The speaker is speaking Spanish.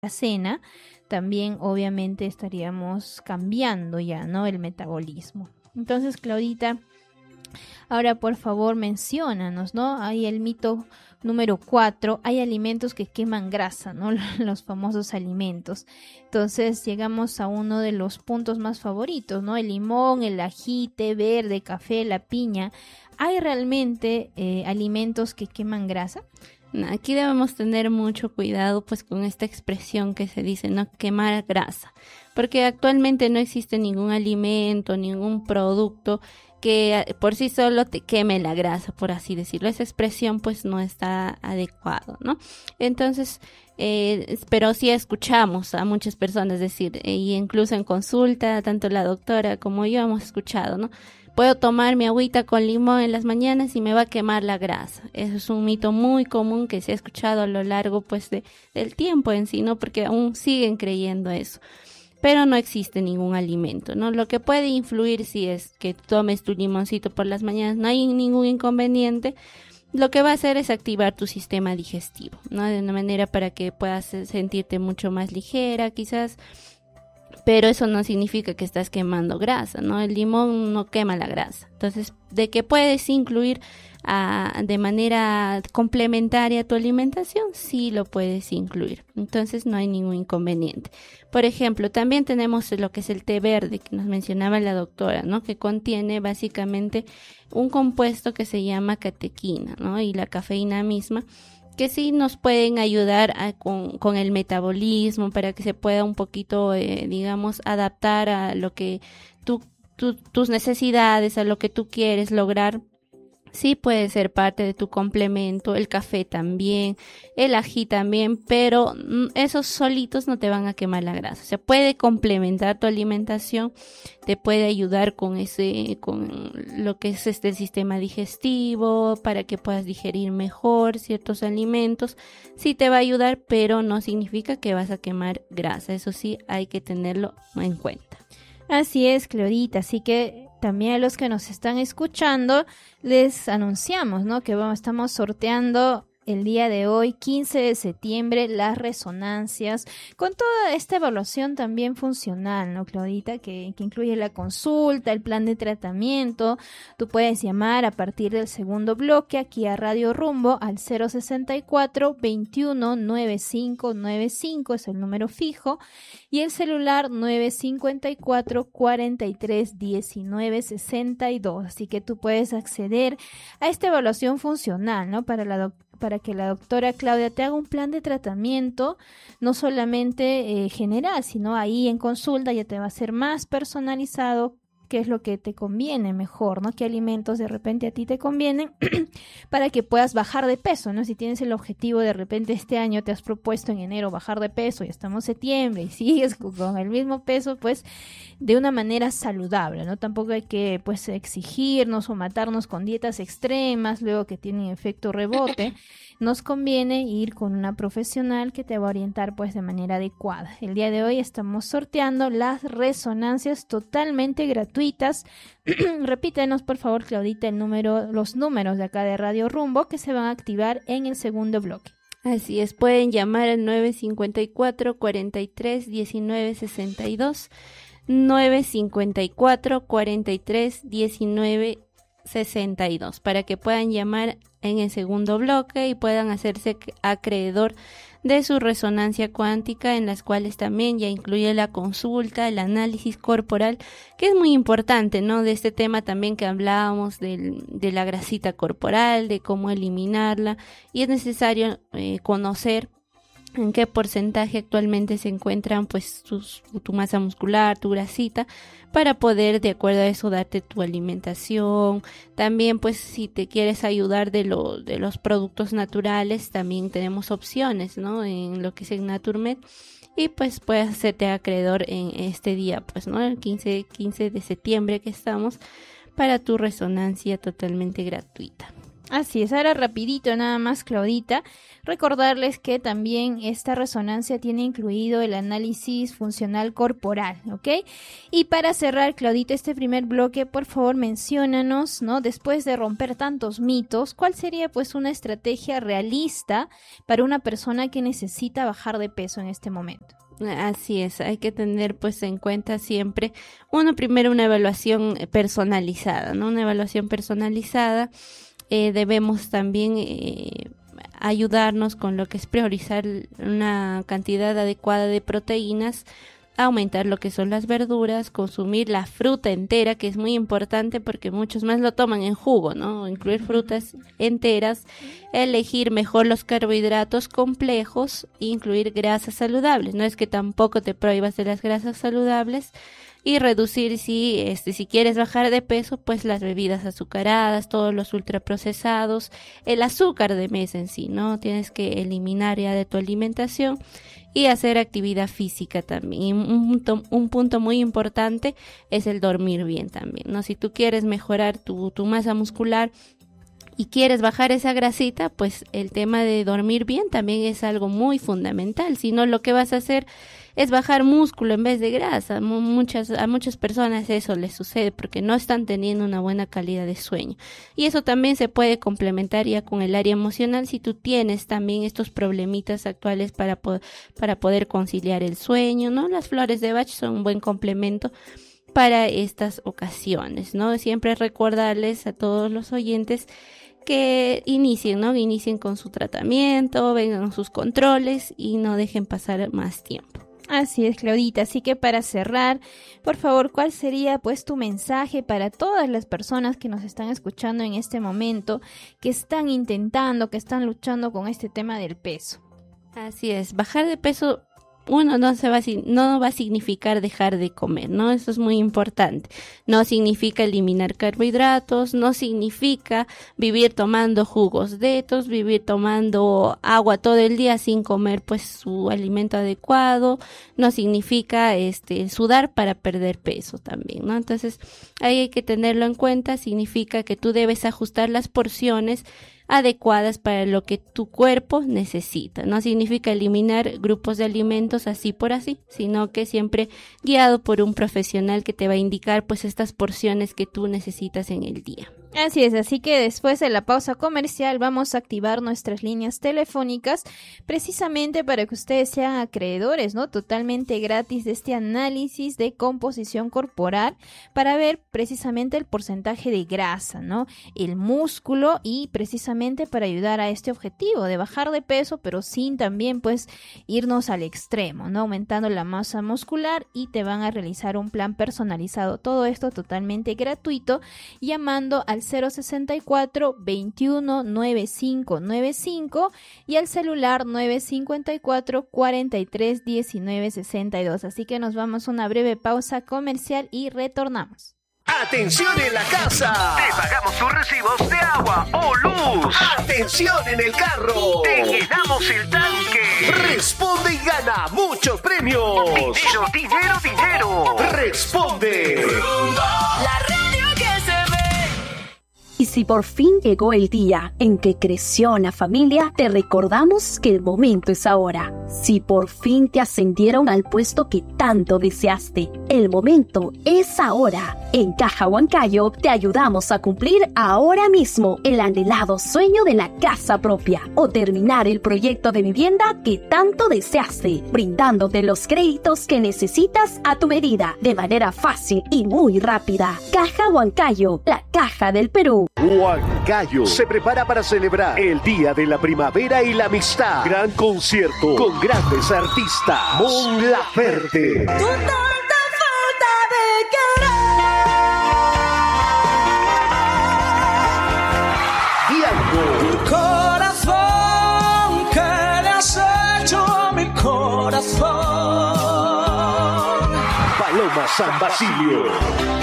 cena, también obviamente estaríamos cambiando ya, ¿no? El metabolismo. Entonces, Claudita, ahora por favor menciónanos, ¿no? Hay el mito número 4, hay alimentos que queman grasa, ¿no? Los famosos alimentos. Entonces llegamos a uno de los puntos más favoritos, ¿no? El limón, el ají, té verde, café, la piña. ¿Hay realmente alimentos que queman grasa? Aquí debemos tener mucho cuidado pues con esta expresión que se dice, ¿no? Quemar grasa, porque actualmente no existe ningún alimento, ningún producto que por sí solo te queme la grasa, por así decirlo. Esa expresión pues no está adecuado, ¿no? Entonces, pero sí escuchamos a muchas personas decir, y incluso en consulta, tanto la doctora como yo hemos escuchado, ¿no? Puedo tomar mi agüita con limón en las mañanas y me va a quemar la grasa. Eso es un mito muy común que se ha escuchado a lo largo pues del tiempo en sí, ¿no? Porque aún siguen creyendo eso. Pero no existe ningún alimento, ¿no? Lo que puede influir si es que tomes tu limoncito por las mañanas, no hay ningún inconveniente. Lo que va a hacer es activar tu sistema digestivo, ¿no? De una manera para que puedas sentirte mucho más ligera, quizás. Pero eso no significa que estás quemando grasa, ¿no? El limón no quema la grasa. Entonces, de que puedes incluir de manera complementaria a tu alimentación, sí lo puedes incluir. Entonces, no hay ningún inconveniente. Por ejemplo, también tenemos lo que es el té verde, que nos mencionaba la doctora, ¿no? Que contiene básicamente un compuesto que se llama catequina, ¿no? Y la cafeína misma, que sí nos pueden ayudar con el metabolismo para que se pueda un poquito, digamos, adaptar a lo que tus necesidades, a lo que tú quieres lograr. Sí puede ser parte de tu complemento, el café también, el ají también, pero esos solitos no te van a quemar la grasa. O sea, puede complementar tu alimentación, te puede ayudar con lo que es el sistema digestivo, para que puedas digerir mejor ciertos alimentos. Sí te va a ayudar, pero no significa que vas a quemar grasa. Eso sí hay que tenerlo en cuenta. Así es, Claudita, así que también a los que nos están escuchando les anunciamos, ¿no? Que estamos sorteando el día de hoy, 15 de septiembre, las resonancias, con toda esta evaluación también funcional, ¿no, Claudita? Que incluye la consulta, el plan de tratamiento. Tú puedes llamar a partir del segundo bloque aquí a Radio Rumbo al 064 21 9595, es el número fijo, y el celular 954 43 19 62. Así que tú puedes acceder a esta evaluación funcional, ¿no? Para que la doctora Claudia te haga un plan de tratamiento, no solamente general, sino ahí en consulta ya te va a ser más personalizado qué es lo que te conviene mejor, ¿no? Qué alimentos de repente a ti te convienen para que puedas bajar de peso, ¿no? Si tienes el objetivo de repente este año te has propuesto en enero bajar de peso y estamos en septiembre y sigues con el mismo peso, pues de una manera saludable, ¿no? Tampoco hay que pues exigirnos o matarnos con dietas extremas luego que tienen efecto rebote. Nos conviene ir con una profesional que te va a orientar pues de manera adecuada. El día de hoy estamos sorteando las resonancias totalmente gratuitas. Repítenos por favor, Claudita, los números de acá de Radio Rumbo que se van a activar en el segundo bloque. Así es, pueden llamar al 954 43 19 62, 954 43 19 62, para que puedan llamar en el segundo bloque y puedan hacerse acreedor de su resonancia cuántica, en las cuales también ya incluye la consulta, el análisis corporal, que es muy importante, ¿no? De este tema también que hablábamos de la grasita corporal, de cómo eliminarla, y es necesario conocer en qué porcentaje actualmente se encuentran pues tu masa muscular, tu grasita, para poder de acuerdo a eso darte tu alimentación. También pues si te quieres ayudar de los productos naturales, también tenemos opciones, ¿no? En lo que es el Naturmed, y pues puedes hacerte acreedor en este día, pues, ¿no? El 15 de septiembre que estamos, para tu resonancia totalmente gratuita. Así es, ahora rapidito nada más, Claudita, recordarles que también esta resonancia tiene incluido el análisis funcional corporal, ¿ok? Y para cerrar, Claudita, este primer bloque, por favor, menciónanos, ¿no? Después de romper tantos mitos, ¿cuál sería pues una estrategia realista para una persona que necesita bajar de peso en este momento? Así es, hay que tener pues en cuenta siempre, primero una evaluación personalizada, ¿no? Una evaluación personalizada. Debemos también ayudarnos con lo que es priorizar una cantidad adecuada de proteínas, aumentar lo que son las verduras, consumir la fruta entera, que es muy importante porque muchos más lo toman en jugo, ¿no? Incluir frutas enteras, elegir mejor los carbohidratos complejos e incluir grasas saludables. No es que tampoco te prohíbas de las grasas saludables, y reducir si quieres bajar de peso, pues las bebidas azucaradas, todos los ultraprocesados, el azúcar de mesa en sí, ¿no? Tienes que eliminar ya de tu alimentación y hacer actividad física también. Y un punto muy importante es el dormir bien también, ¿no? Si tú quieres mejorar tu masa muscular y quieres bajar esa grasita, pues el tema de dormir bien también es algo muy fundamental. Si no, lo que vas a hacer es bajar músculo en vez de grasa. A muchas personas eso les sucede porque no están teniendo una buena calidad de sueño. Y eso también se puede complementar ya con el área emocional si tú tienes también estos problemitas actuales para poder conciliar el sueño, ¿no? Las flores de Bach son un buen complemento para estas ocasiones, ¿no? Siempre recordarles a todos los oyentes que inicien con su tratamiento, vengan sus controles y no dejen pasar más tiempo. Así es, Claudita. Así que para cerrar, por favor, ¿cuál sería pues tu mensaje para todas las personas que nos están escuchando en este momento, que están luchando con este tema del peso? Así es, bajar de peso no va a significar dejar de comer, ¿no? Eso es muy importante. No significa eliminar carbohidratos, no significa vivir tomando jugos detox, vivir tomando agua todo el día sin comer pues su alimento adecuado, no significa sudar para perder peso también, ¿no? Entonces, ahí hay que tenerlo en cuenta. Significa que tú debes ajustar las porciones adecuadas para lo que tu cuerpo necesita. No significa eliminar grupos de alimentos así por así, sino que siempre guiado por un profesional que te va a indicar pues estas porciones que tú necesitas en el día. Así es, así que después de la pausa comercial vamos a activar nuestras líneas telefónicas precisamente para que ustedes sean acreedores, ¿no? Totalmente gratis de este análisis de composición corporal para ver precisamente el porcentaje de grasa, ¿no? El músculo y precisamente para ayudar a este objetivo de bajar de peso, pero sin también pues irnos al extremo, ¿no? Aumentando la masa muscular y te van a realizar un plan personalizado. Todo esto totalmente gratuito llamando al 064 21 9595 y al celular 954 43 19 62. Así que nos vamos a una breve pausa comercial y retornamos. ¡Atención en la casa! Te pagamos tus recibos de agua o luz. ¡Atención en el carro! Te llenamos el tanque. Responde y gana muchos premios. Dinero, dinero, dinero. Responde. La radio que se ve. Y si por fin llegó el día en que creció la familia, te recordamos que el momento es ahora. Si por fin te ascendieron al puesto que tanto deseaste, el momento es ahora. En Caja Huancayo te ayudamos a cumplir ahora mismo el anhelado sueño de la casa propia o terminar el proyecto de vivienda que tanto deseaste, brindándote los créditos que necesitas a tu medida, de manera fácil y muy rápida. Caja Huancayo, la caja del Perú. Huancayo se prepara para celebrar el Día de la Primavera y la Amistad. Gran concierto con grandes artistas. Mon Laferte. Corazón, ¿qué le has hecho a mi corazón? Paloma San Basilio.